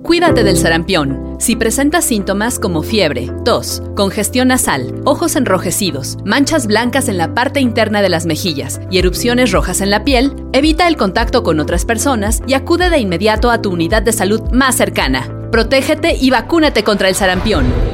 Cuídate del sarampión. Si presentas síntomas como fiebre, tos, congestión nasal, ojos enrojecidos, manchas blancas en la parte interna de las mejillas y erupciones rojas en la piel, evita el contacto con otras personas y acude de inmediato a tu unidad de salud más cercana. Protégete y vacúnate contra el sarampión.